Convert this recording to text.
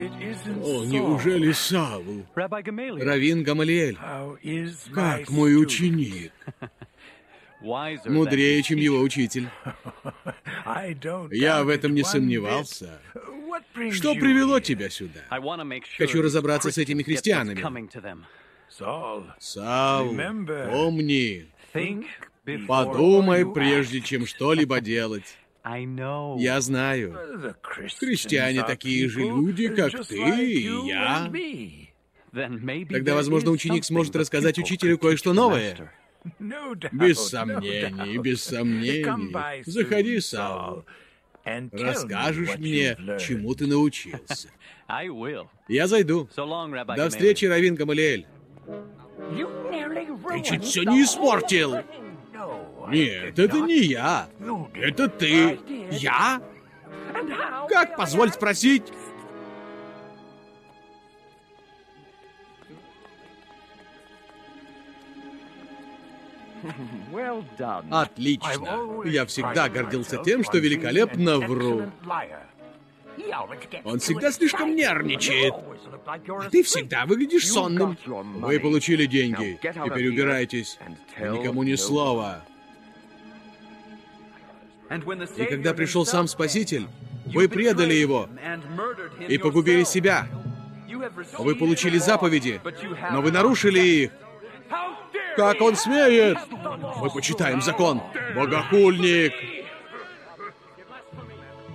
О, неужели Саул? Раввин Гамалиэль, как мой ученик? Мудрее, чем его учитель. Я в этом не сомневался. Что привело тебя сюда? Хочу разобраться с этими христианами. Саул, помни, подумай, прежде чем что-либо делать. Я знаю. Христиане такие же люди, как ты и я. Тогда, возможно, ученик сможет рассказать учителю кое-что новое. Без сомнений, без сомнений. Заходи, Саул. Расскажешь мне, чему ты научился. Я зайду. До встречи, раввин Гамалиэль. Ты чуть все не испортил. Нет, это не я. Это ты. Я? Как, позволь спросить? Отлично. Я всегда гордился тем, что великолепно вру. Он всегда слишком нервничает. А ты всегда выглядишь сонным. Вы получили деньги. Теперь убирайтесь. И никому ни слова. И когда пришел сам Спаситель, вы предали его и погубили себя. Вы получили заповеди, но вы нарушили их. Как он смеет? Мы почитаем закон. Богохульник!